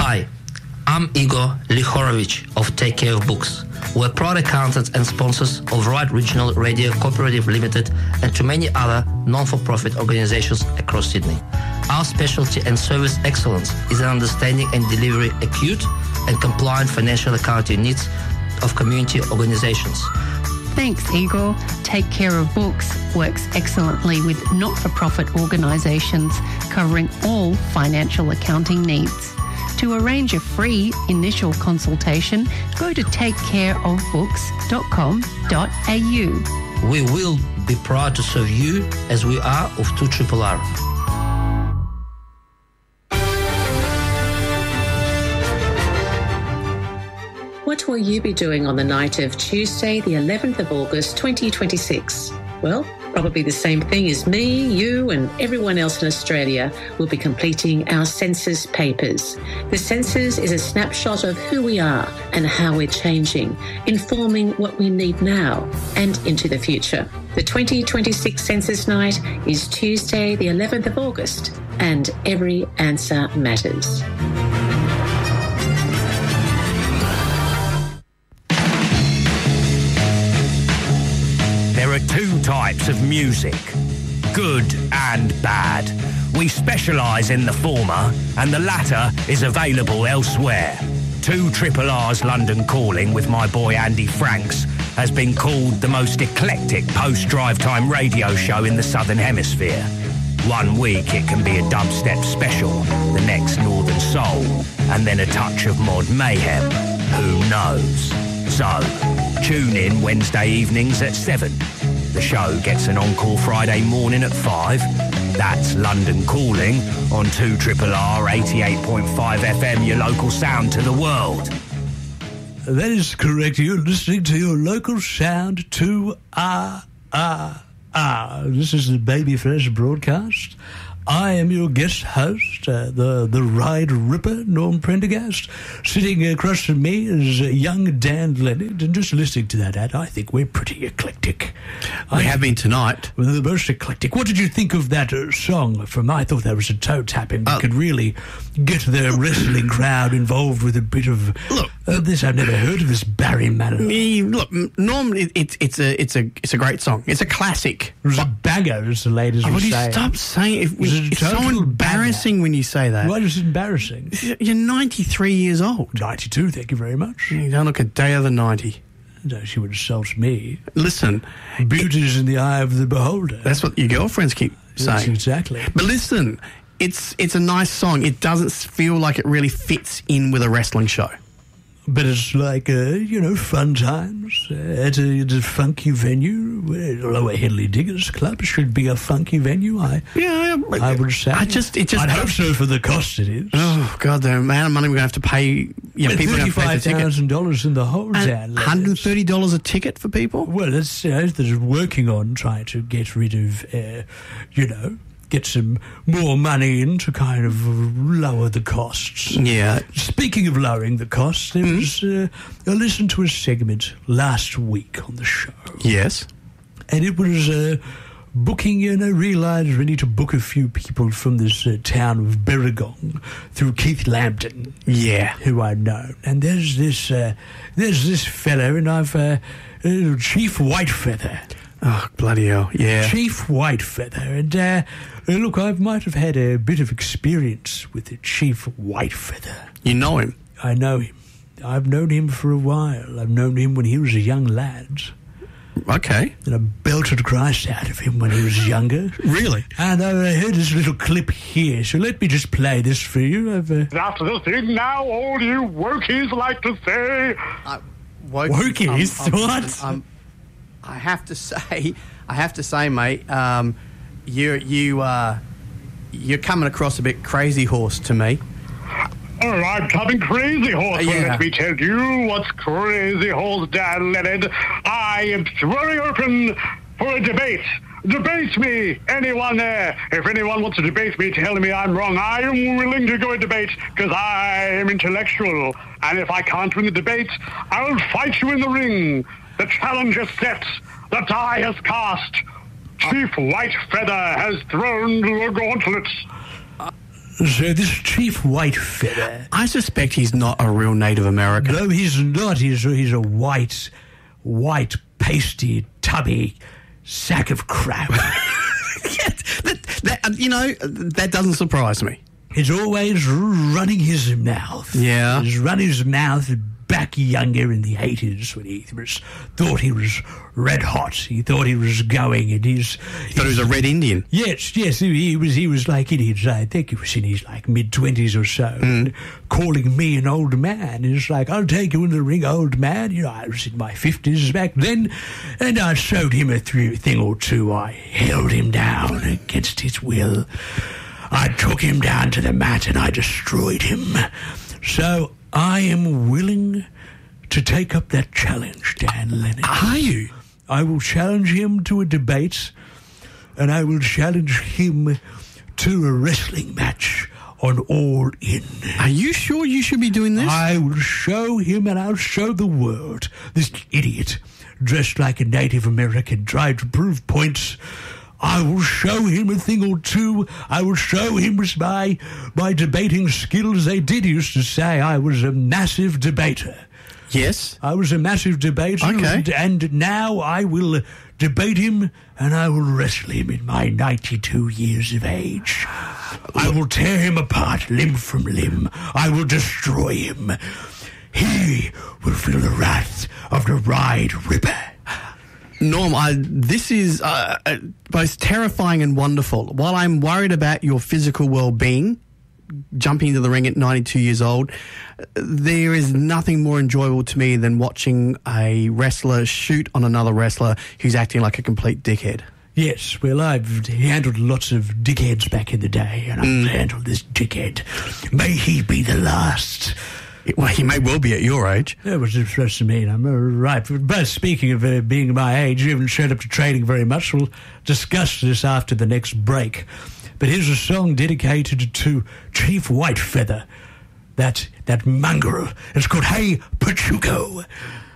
Hi, I'm Igor Lihorovich of Take Care of Books. We're proud accountants and sponsors of Right Regional Radio Cooperative Limited and to many other non-for-profit organizations across Sydney. Our specialty and service excellence is in understanding and delivering acute and compliant financial accounting needs of community organizations. Thanks, Igor. Take Care of Books works excellently with not-for-profit organisations covering all financial accounting needs. To arrange a free initial consultation, go to takecareofbooks.com.au. We will be proud to serve you as we are of 2RRR. What will you be doing on the night of Tuesday, the 11th of August, 2026? Well, probably the same thing as me, you and everyone else in Australia will be completing our census papers. The census is a snapshot of who we are and how we're changing, informing what we need now and into the future. The 2026 census night is Tuesday, the 11th of August, and every answer matters. There are two types of music, good and bad. We specialise in the former, and the latter is available elsewhere. 2RRR's London Calling with my boy Andy Franks has been called the most eclectic post-drive time radio show in the Southern Hemisphere. One week it can be a dubstep special, the next Northern Soul, and then a touch of mod mayhem. Who knows? So, tune in Wednesday evenings at 7. The show gets an encore Friday morning at 5. That's London Calling on 2RRR 88.5 FM, your local sound to the world. That is correct. You're listening to your local sound to This is the Babyface broadcast. I am your guest host, the Ride Ripper, Norm Prendergast. Sitting across from me is young Dan Leonard, and just listening to that ad, I think we're pretty eclectic. We have been tonight. We're the most eclectic. What did you think of that song from, I thought that was a toe tapping that could really get the wrestling crowd involved with a bit of this. I've never heard of this Barry Manilow. Look, Norm, it's a great song. It's a classic. It was a banger, as the ladies would say. Stop saying it. It's so embarrassing when you say that. Why is it embarrassing? You're 93 years old. 92, thank you very much. You don't look a day over 90. No, she would insult me. Listen. Beauty is in the eye of the beholder. That's what your girlfriends keep saying. Yes, exactly. But listen, it's a nice song. It doesn't feel like it really fits in with a wrestling show. But it's like, fun times at a funky venue. Lower Henley Diggers Club should be a funky venue, I would say. I'd hope so for the cost it is. Oh, God, the amount of money we're going to have to pay. People $35,000 in the hole, Dan. $130 a ticket for people? Well, they're working on trying to get rid of, get some more money in to kind of lower the costs. Yeah. Speaking of lowering the costs, there was, I listened to a segment last week on the show. Yes. And it was booking, I realised we need to book a few people from this town of Berrigong through Keith Lambton. Yeah. Who I know. And there's this fella, and I've, Chief Whitefeather. Oh, bloody hell, yeah. Chief Whitefeather. And look, I might have had a bit of experience with the Chief Whitefeather. You know him? I know him. I've known him for a while. I've known him when he was a young lad. Okay. And I belted Christ out of him when he was younger. Really? And I heard this little clip here, so let me just play this for you. After the thing now, all you wokies like to say... Wokies? What? I have to say, mate, you're coming across a bit crazy horse to me. Oh, I'm coming crazy horse. Well, let me tell you what's crazy horse, Dan Leonard. I am throwing open for a debate. Debate me, anyone there. If anyone wants to debate me, telling me I'm wrong, I am willing to go and debate because I am intellectual. And if I can't win the debate, I will fight you in the ring. The challenge is set. The die has cast. Chief Whitefeather has thrown the gauntlet. So this Chief Whitefeather... I suspect he's not a real Native American. No, he's not. He's a white, pasty, tubby sack of crap. That doesn't surprise me. He's always running his mouth. Yeah. He's run his mouth back younger in the 80s when he thought he was red hot. He thought he was going, and He thought he was a Red Indian. Yes, he was like in his, I think he was in his like mid-20s or so, and calling me an old man. He's like, I'll take you in the ring, old man. You know, I was in my 50s back then, and I showed him a thing or two. I held him down against his will. I took him down to the mat and I destroyed him. So I am willing to take up that challenge, Dan Lennon. Are you? I will challenge him to a debate, and I will challenge him to a wrestling match on All In. Are you sure you should be doing this? I will show him, and I'll show the world, this idiot dressed like a Native American trying to prove points. I will show him a thing or two. I will show him my debating skills. They did used to say I was a massive debater. Yes. I was a massive debater. Okay. And now I will debate him, and I will wrestle him in my 92 years of age. I will tear him apart limb from limb. I will destroy him. He will feel the wrath of the Ride Ripper. Norm, this is both terrifying and wonderful. While I'm worried about your physical well-being, jumping into the ring at 92 years old, there is nothing more enjoyable to me than watching a wrestler shoot on another wrestler who's acting like a complete dickhead. Yes, well, I've handled lots of dickheads back in the day, and I've handled this dickhead. May he be the last. Well, he may well be at your age. That was supposed to mean I'm right. But speaking of being my age, you haven't showed up to training very much. We'll discuss this after the next break. But here's a song dedicated to Chief Whitefeather, that mongrel. It's called Hey Pachuco.